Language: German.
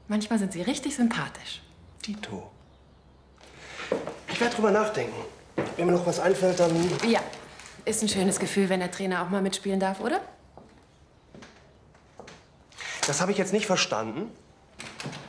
Manchmal sind Sie richtig sympathisch. Dito. Ich werde drüber nachdenken. Wenn mir noch was einfällt, dann... Ja, ist ein schönes Gefühl, wenn der Trainer auch mal mitspielen darf, oder? Das habe ich jetzt nicht verstanden.